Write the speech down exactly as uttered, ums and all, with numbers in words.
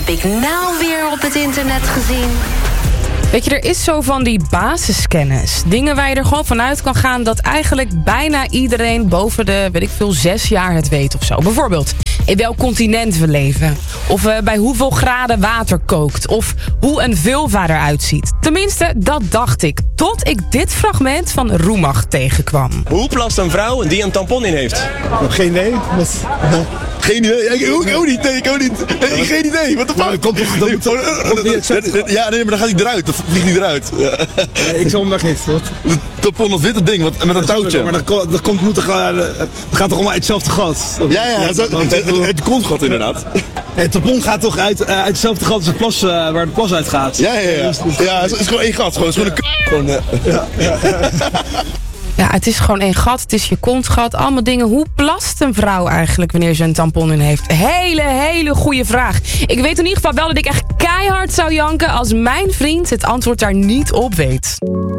ik nou weer op het internet gezien? Weet je, er is zo van die basiskennis. Dingen waar je er gewoon vanuit kan gaan dat eigenlijk bijna iedereen boven de, weet ik veel, zes jaar het weet of zo. Bijvoorbeeld in welk continent we leven. Of uh, bij hoeveel graden water kookt. Of hoe een vulva eruit ziet. Tenminste, dat dacht ik. Tot ik dit fragment van Roemach tegenkwam. Hoe plast een vrouw die een tampon in heeft? Geen idee. Wat? Geen idee. Ik ook, ook niet. Nee, ik ook niet. Nee, geen idee. Wat de fuck? Nou, komt toch, dat moet toch, ja, nee, maar dan gaat hij eruit. Dat vliegt niet eruit. Ja. ik zal hem weg niet. Wat? De tampon, dat witte ding wat, met een touwtje. Maar dat, dat komt, moet toch, het gaat toch allemaal uit hetzelfde gat? Ja, ja, het, het, het, het, het kontgat inderdaad. Het tampon gaat toch uit, uh, uit hetzelfde gat als het plas, uh, waar de plas uit gaat? Ja, ja, ja. Ja, het is gewoon één gat. Gewoon, het is gewoon een k***. Gewoon, uh. ja, ja, ja. Ja, het is gewoon één gat, het is je kontgat, allemaal dingen. Hoe plast een vrouw eigenlijk wanneer ze een tampon in heeft? Hele, hele goede vraag. Ik weet in ieder geval wel dat ik echt keihard zou janken als mijn vriend het antwoord daar niet op weet.